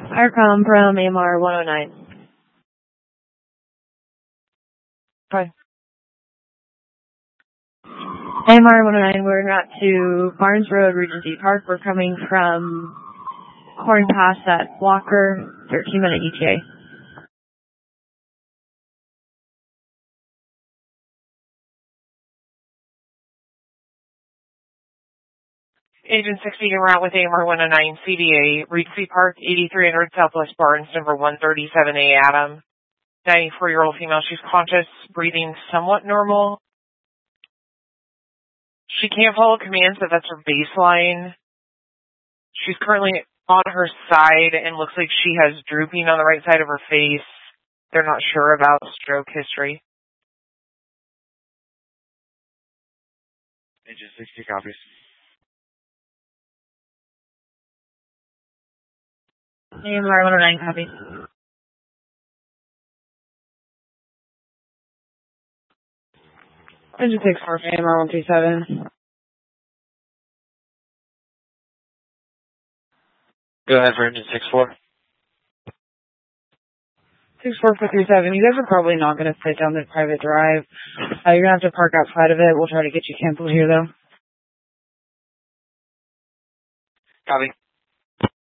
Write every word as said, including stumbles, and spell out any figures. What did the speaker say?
Aircom from A M R one oh nine. Hi. A M R one oh nine, we're en route to Barnes Road, Regency Park. We're coming from Corn Pass at Walker, thirteen minute E T A. Agent sixty en route with A M R one oh nine C D A, Regency Park, eighty-three hundred Southwest Barnes, number one thirty-seven A Adam. ninety-four-year-old female. She's conscious, breathing somewhat normal. She can't follow commands, but that's her baseline. She's currently on her side and looks like she has drooping on the right side of her face. They're not sure about stroke history. Agent sixty copies. A M R one oh nine copies. Engine six four, A M R one three seven. Go ahead for engine six four. six four four three seven. You guys are probably not going to fit down the private drive. Uh, you're going to have to park outside of it. We'll try to get you canceled here, though. Copy.